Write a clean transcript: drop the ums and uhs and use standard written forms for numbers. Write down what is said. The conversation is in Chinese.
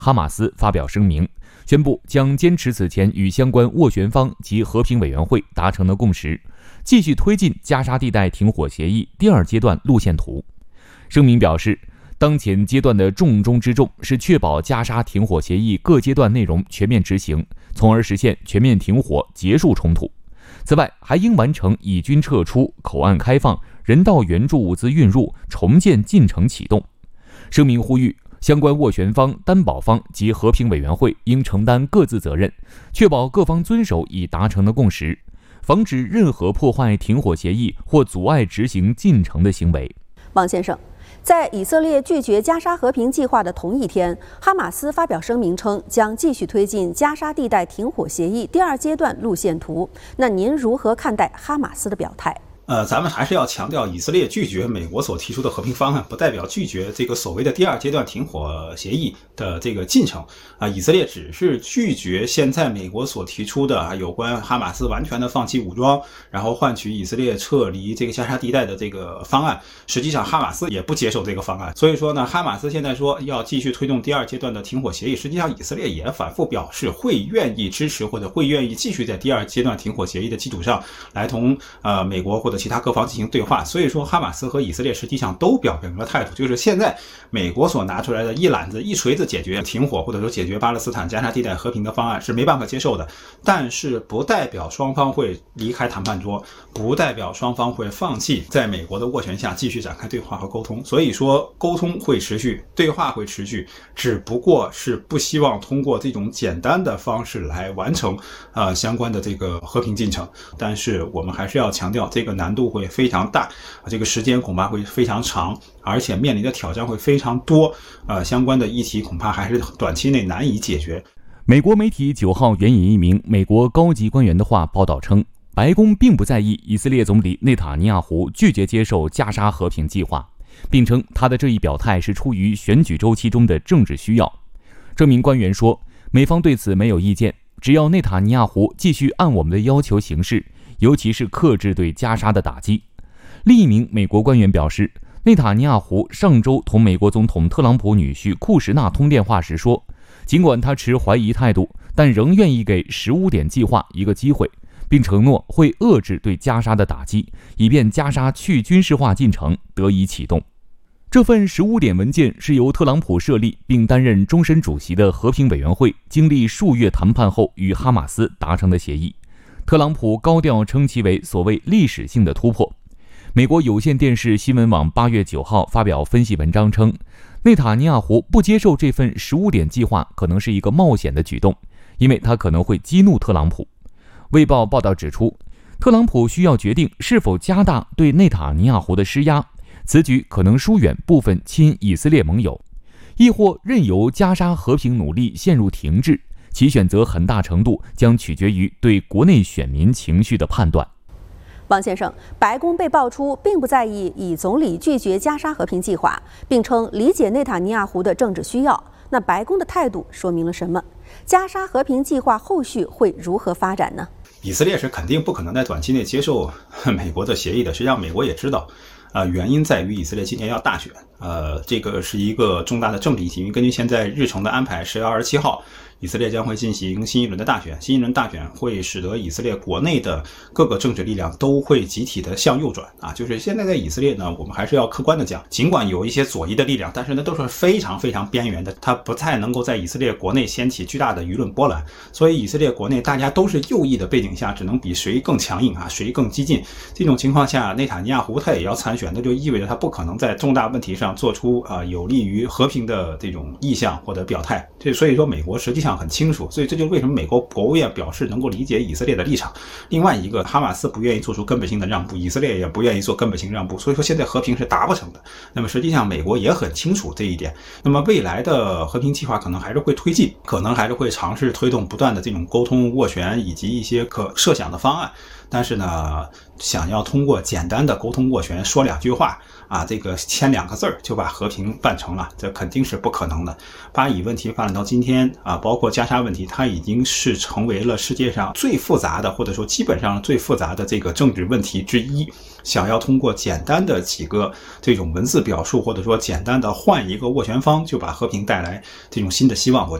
哈马斯发表声明，宣布将坚持此前与相关斡旋方及和平委员会达成的共识，继续推进加沙地带停火协议第2阶段路线图。声明表示，当前阶段的重中之重是确保加沙停火协议各阶段内容全面执行，从而实现全面停火，结束冲突。此外，还应完成以军撤出、口岸开放、人道援助物资运入、重建进程启动。声明呼吁相关斡旋方、担保方及和平委员会应承担各自责任，确保各方遵守已达成的共识，防止任何破坏停火协议或阻碍执行进程的行为。 王先生，在以色列拒绝加沙和平计划的同一天，哈马斯发表声明称将继续推进加沙地带停火协议第2阶段路线图。那您如何看待哈马斯的表态？ 咱们还是要强调，以色列拒绝美国所提出的和平方案，不代表拒绝这个所谓的第2阶段停火协议的这个进程以色列只是拒绝现在美国所提出的有关哈马斯完全的放弃武装，然后换取以色列撤离这个加沙地带的这个方案。实际上，哈马斯也不接受这个方案。所以说呢，哈马斯现在说要继续推动第2阶段的停火协议，实际上以色列也反复表示会愿意支持或者会愿意继续在第2阶段停火协议的基础上来同美国或者其他各方进行对话。所以说哈马斯和以色列实际上都表明了态度，就是现在美国所拿出来的一揽子一锤子解决停火或者说解决巴勒斯坦加沙地带和平的方案是没办法接受的，但是不代表双方会离开谈判桌，不代表双方会放弃在美国的斡旋下继续展开对话和沟通。所以说沟通会持续，对话会持续，只不过是不希望通过这种简单的方式来完成相关的这个和平进程。但是我们还是要强调，这个难度会非常大，这个时间恐怕会非常长，而且面临的挑战会非常多，相关的议题恐怕还是短期内难以解决。 美国媒体9号援引一名美国高级官员的话报道称，白宫并不在意以色列总理内塔尼亚胡拒绝接受加沙和平计划，并称他的这一表态是出于选举周期中的政治需要。这名官员说，美方对此没有意见，只要内塔尼亚胡继续按我们的要求行事，尤其是克制对加沙的打击。另一名美国官员表示，内塔尼亚胡上周同美国总统特朗普女婿库什纳通电话时说，尽管他持怀疑态度，但仍愿意给15点计划一个机会，并承诺会遏制对加沙的打击，以便加沙去军事化进程得以启动。这份15点文件是由特朗普设立并担任终身主席的和平委员会经历数月谈判后与哈马斯达成的协议。特朗普高调称其为所谓历史性的突破。美国有线电视新闻网8月9号发表分析文章称，内塔尼亚胡不接受这份15点计划可能是一个冒险的举动，因为他可能会激怒特朗普。卫报报道指出，特朗普需要决定是否加大对内塔尼亚胡的施压，此举可能疏远部分亲以色列盟友，亦或任由加沙和平努力陷入停滞，其选择很大程度将取决于对国内选民情绪的判断。 王先生，白宫被爆出并不在意以总理拒绝加沙和平计划，并称理解内塔尼亚胡的政治需要。那白宫的态度说明了什么？加沙和平计划后续会如何发展呢？ 以色列是肯定不可能在短期内接受美国的协议的。实际上，美国也知道，原因在于以色列今年要大选，这个是一个重大的政治议题。因为根据现在日程的安排，10月27号。以色列将会进行新一轮的大选，新一轮大选会使得以色列国内的各个政治力量都会集体的向右转就是现在在以色列呢，我们还是要客观的讲，尽管有一些左翼的力量，但是呢都是非常非常边缘的，它不太能够在以色列国内掀起巨大的舆论波澜。所以以色列国内大家都是右翼的背景下，只能比谁更强硬谁更激进。这种情况下，内塔尼亚胡他也要参选，那就意味着他不可能在重大问题上做出有利于和平的这种意向或者表态。所以说美国实际上很清楚，所以这就是为什么美国国务院表示能够理解以色列的立场。另外一个，哈马斯不愿意做出根本性的让步，以色列也不愿意做根本性让步，所以说现在和平是达不成的。那么实际上美国也很清楚这一点。那么未来的和平计划可能还是会推进，可能还是会尝试推动不断的这种沟通斡旋以及一些可设想的方案。 但是呢，想要通过简单的沟通斡旋，说2句话啊，这个签2个字就把和平办成了，这肯定是不可能的。巴以问题发展到今天啊，包括加沙问题，它已经是成为了世界上最复杂的，或者说基本上最复杂的这个政治问题之一。想要通过简单的几个这种文字表述，或者说简单的换一个斡旋方，就把和平带来这种新的希望，我